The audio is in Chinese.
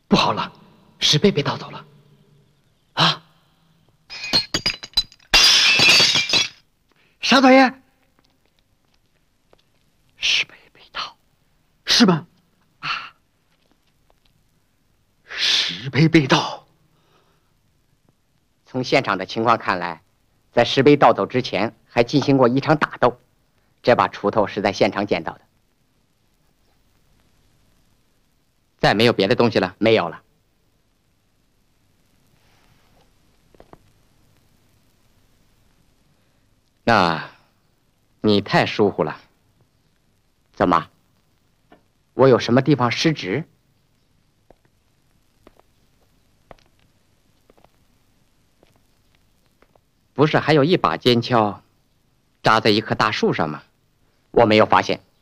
不好了，石碑被盗走了！啊！ 沙大爷，石碑被盗，是吗？啊！石碑被盗。 从现场的情况看来，在石碑盗走之前还进行过一场打斗。这把锄头是在现场捡到的。再没有别的东西了？没有了。那，你太疏忽了。怎么？我有什么地方失职？不是还有一把尖锹扎在一棵大树上吗？我没有发现。